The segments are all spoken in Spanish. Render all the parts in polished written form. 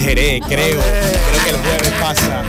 Jerez, creo que el jueves pasa.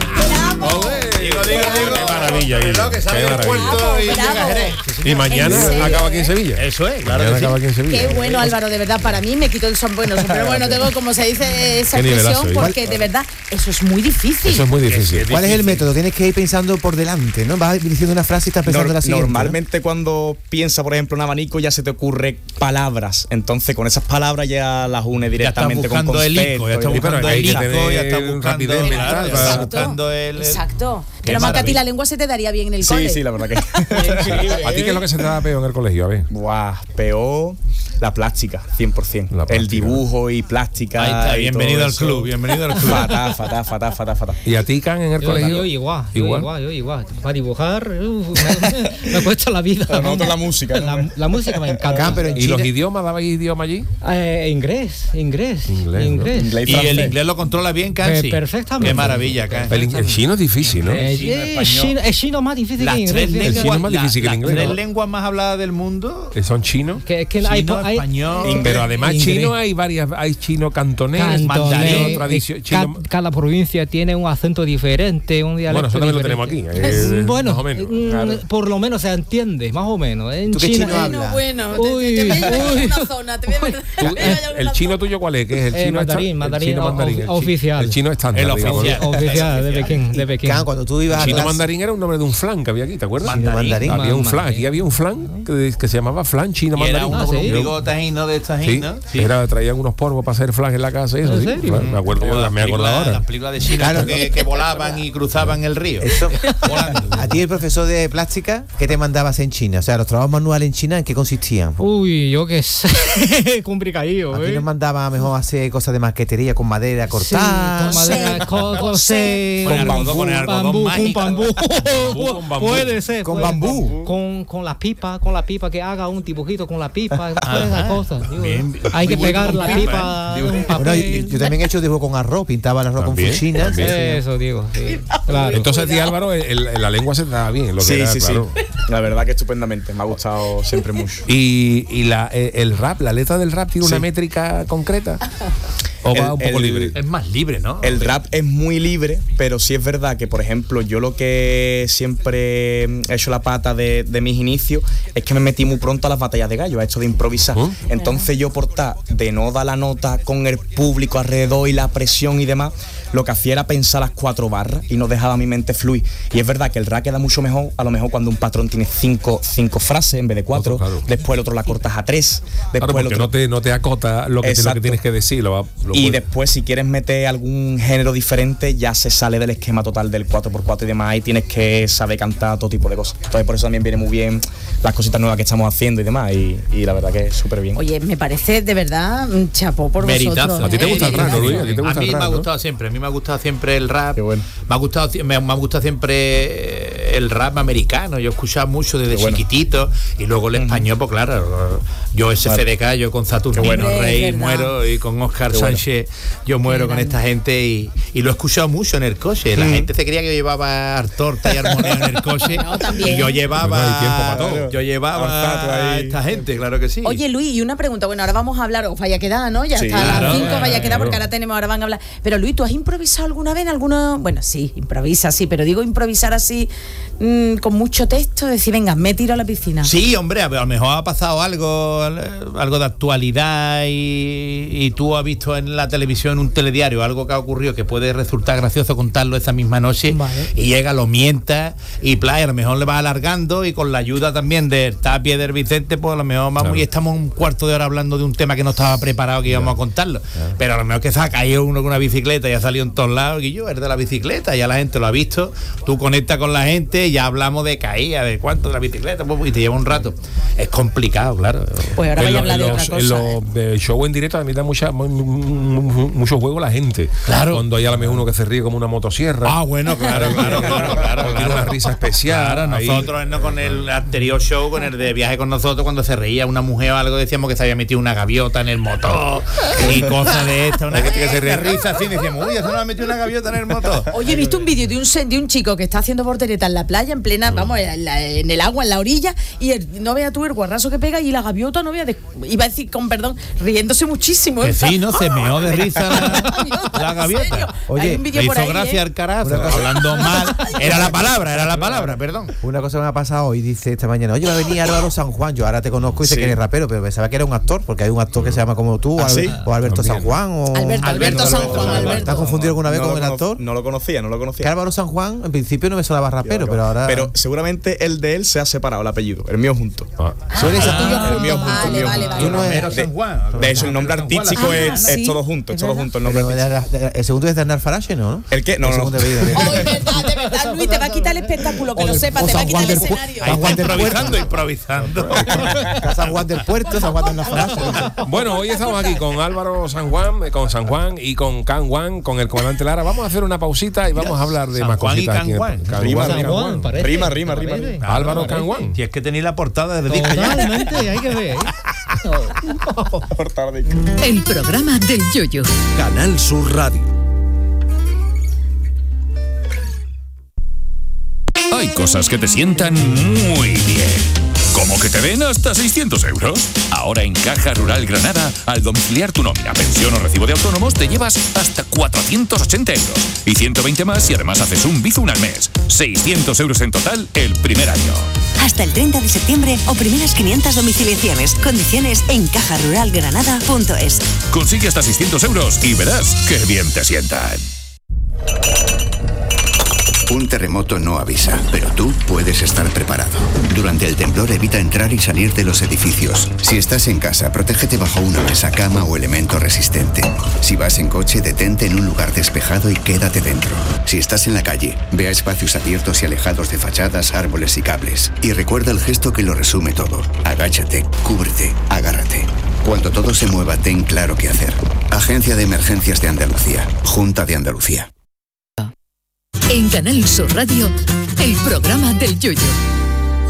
Digo. Qué maravilla, Guillo. Que sale del puerto y llega a Jerez. Y mañana acaba aquí en Sevilla. Eso es, claro. Mañana acaba aquí en Sevilla. Qué bueno, Álvaro, de verdad, para mí me quito el sombrero. Pero bueno, tengo, como se dice, esa Qué nivelazo, expresión, porque de verdad, eso es muy difícil. Eso es muy difícil. ¿Cuál es el método? Tienes que ir pensando por delante, ¿no? Vas diciendo una frase y estás pensando la siguiente. Normalmente cuando piensa, por ejemplo, un abanico, ya se te ocurre palabras. Entonces, con esas palabras ya las une directamente con buscando el conceptos. ico, ya está buscando el ico, ya está buscando rapidez mental, está buscando el... Exacto. Pero más que a ti la lengua se te daría bien en el cole. Sí, la verdad que. ¿A ti qué es lo que se te da peor en el colegio? A ver. Buah, peor la plástica, 100%. La plástica. El dibujo y plástica. Ahí está, y bienvenido todo al eso. club, bienvenido al club. Fatal. ¿Y a ti, Can, en el colegio? Yo igual. Para dibujar me cuesta la vida. Pero nosotros la música, ¿no? La música me encanta. Pero en ¿Y China, los idiomas? ¿Dabais idioma allí? Inglés. Inglés Y el francés. inglés lo controla bien, Cansi. Perfectamente. Qué maravilla, Cansi. El chino es difícil, ¿no? Es chino más difícil Las que tres inglés. El chino es más difícil que el inglés, Las tres ¿no? lenguas más habladas del mundo. ¿Son chinos? Que Chino, hay español. Pero además inglés. chino hay varias, hay chino cantonés, cantonés, mandarín, tradición, chino. cada provincia tiene un acento diferente, un dialecto Bueno, eso también lo tenemos diferente. aquí. Bueno, más o menos. por lo menos se entiende, más o menos. En ¿Tú qué China, chino hablas? Bueno, Uy, te voy a llevar a uy. alguna zona, te voy a ¿El chino tuyo cuál es? ¿Qué es el chino? mandarín, el chino mandarín, oficial. El chino estándar. El digamos, oficial. ¿no? Oficial de Pekín. Can, cuando tú ibas a Chino clase- mandarín era un nombre de un flan que había aquí, ¿te acuerdas? Chino mandarín. Había un flan, aquí había un flan que se llamaba flan chino Y era mandarín. uno con un sí. bigote de esta Sí, ¿no? traían unos polvos para hacer flan en la casa y eso. ¿En Sí, serio? me acuerdo, me acuerdo ahora. Las películas de China Claro. que volaban y cruzaban el río. Eso. Volando. A ti el profesor de plástica, ¿qué te mandabas en China? O sea, los trabajos manuales en China, ¿en qué consistían? Uy, yo qué sé. Complicadillo, Aquí nos mandaba mejor hacer cosas de marquetería con madera cortada. Con madera, coser, Con el algodón bambú, mágico. con bambú. con bambú. Puede ser. Con puede bambú. ser. Con la pipa, que haga un dibujito con la pipa, todas esas cosas. Digo, Bien. hay que Muy bueno pegar con la pipa, pipa en un Bueno, papel. yo también he hecho dibujo con arroz, pintaba el arroz También, con fuchina. también. Eso digo, sí. Claro. Entonces, tío Álvaro, la lengua se te daba bien. Lo que Sí, era, sí. claro. La verdad que estupendamente. Me ha gustado siempre mucho. Y el rap, la letra del rap tiene una métrica concreta. ¿O va un poco libre? Es más libre, ¿no? El rap es muy libre, pero sí es verdad que, por ejemplo, yo lo que siempre he hecho la pata de mis inicios es que me metí muy pronto a las batallas de gallo, a esto de improvisar. Entonces yo por estar de no dar la nota con el público alrededor y la presión y demás, lo que hacía era pensar las 4 barras y no dejaba mi mente fluir. Y es verdad que el rap queda mucho mejor, a lo mejor cuando un patrón tiene 5 frases en vez de 4, Claro. después el otro la cortas a 3, después Claro, el porque otro... no te acota lo que Exacto. tienes que decir. Lo Y puedes- después, si quieres meter algún género diferente, ya se sale del esquema total del 4x4 y demás. Ahí tienes que saber cantar todo tipo de cosas. Entonces, por eso también viene muy bien las cositas nuevas que estamos haciendo y demás. Y la verdad que es súper bien. Oye, me parece de verdad un chapó por Meritazo. vosotros. ¿A ti te gusta el rap, no, Luis? ¿A ti te A gusta mí el me rap, ha no? gustado siempre el rap. Qué bueno. Me ha gustado siempre el rap americano. Yo he escuchado mucho desde Qué bueno. chiquitito y luego el español, pues claro, yo SFDK, yo con Saturnino Qué bueno. Rey Es verdad. muero y con Oscar Qué bueno. Sánchez yo muero con esta gente y lo he escuchado mucho en el coche. La gente se creía que yo llevaba torta y armonía en el coche. No, también. Y yo llevaba No hay tiempo para todo. yo llevaba Olfato a ahí. esta gente, claro que sí. Oye, Luis, y una pregunta. Bueno, ahora vamos a hablar, os vaya a quedar, ¿no? Ya Sí, está a claro, las 5, vaya a quedar, claro. porque ahora van a hablar. Pero Luis, ¿tú has improvisado alguna vez en alguna...? Bueno, sí, improvisa, sí, pero digo improvisar así, con mucho texto, decir, venga, me tiro a la piscina. Sí, hombre, a lo mejor ha pasado algo de actualidad y tú has visto en la televisión un telediario algo que ha ocurrido que puede resultar gracioso contarlo esa misma noche. Vale. Y llega, lo mienta y a lo mejor le va alargando y con la ayuda también del Tapia y del Vicente, pues a lo mejor vamos Claro. y estamos un cuarto de hora hablando de un tema que no estaba preparado que íbamos a contarlo. Pero a lo mejor que se ha caído uno con una bicicleta y ha salido en todos lados y yo, es de la bicicleta, ya la gente lo ha visto, tú conectas con la gente, ya hablamos de caída, de cuánto de la bicicleta, pues, y te lleva un rato. Es complicado, claro. Pues ahora vaya a hablar de en otra los cosa. de show en directo a mí da mucho juego la gente. Claro. Cuando hay a lo mejor uno que se ríe como una motosierra. Ah, bueno, claro. O tiene una risa especial. Claro, ahí. nosotros no, con el anterior show, con el de viaje con nosotros, cuando se reía una mujer o algo, decíamos que se había metido una gaviota en el motor y cosas de esta, una gente que se ríe risa así, decíamos, uy, eso no ha metido una gaviota en el motor. Oye, he visto un vídeo de un chico que está haciendo voltereta en la playa, en plena, vamos, en el agua, en la orilla, y no veas tú el guarrazo que pega, y la gaviota no vea, iba a decir, con perdón, riéndose muchísimo. Que sí, ¿no? Se meó de risa la gaviota. Oye, le hizo gracia al carazo, hablando mal. Era la palabra, perdón. Una cosa que me ha pasado hoy, dice esta mañana, oye, va a venir Álvaro San Juan, yo ahora te conozco y sé que eres rapero, pero pensaba que era un actor, porque hay un actor que se llama como tú, ¿Sí? o Alberto San Juan, o... Alberto San Juan. ¿Te has confundido alguna vez con el actor? No lo conocía. Que Álvaro San Juan, en principio no me sonaba rapero, pero ahora... Pero seguramente el de él se ha separado el apellido, el mío junto. Suele ser el mío junto, el mío junto. Tú no eres- San Juan. De hecho, el nombre artístico es sí. todo junto, el nombre Pero artístico. el segundo es de Arnal Farache, ¿no? ¿El qué? No, El no. segundo de vida. Oh, de verdad, Luis, te va a quitar el espectáculo, que lo sepas, te va a quitar el escenario. Ahí está Juan del improvisando. Está San Juan del Puerto, San Juan de Arnal Farache. Bueno, hoy estamos aquí con Álvaro San Juan, con San Juan y con Can Juan, con el comandante Lara. Vamos a hacer una pausita y vamos a hablar de San más Juan y cositas. Can aquí en el- Juan. Can Rima, Juan y rima, Can Juan, Juan. parece. Rima. Álvaro Can Juan. Si es que tenéis la portada de disco ya. Totalmente, hay que ver. Por tarde. El programa del Yoyo. Canal Sur Radio. Hay cosas que te sientan muy bien. ¿Cómo que te den hasta 600 euros? Ahora en Caja Rural Granada, al domiciliar tu nómina, pensión o recibo de autónomos, te llevas hasta 480 euros. Y 120 más si además haces un Bizum al mes. 600 euros en total el primer año. Hasta el 30 de septiembre o primeras 500 domiciliaciones. Condiciones en cajaruralgranada.es. Consigue hasta 600 euros y verás qué bien te sientan. Un terremoto no avisa, pero tú puedes estar preparado. Durante el temblor evita entrar y salir de los edificios. Si estás en casa, protégete bajo una mesa, cama o elemento resistente. Si vas en coche, detente en un lugar despejado y quédate dentro. Si estás en la calle, ve a espacios abiertos y alejados de fachadas, árboles y cables. Y recuerda el gesto que lo resume todo. Agáchate, cúbrete, agárrate. Cuando todo se mueva, ten claro qué hacer. Agencia de Emergencias de Andalucía. Junta de Andalucía. En Canal Sur Radio, el programa del Yoyo.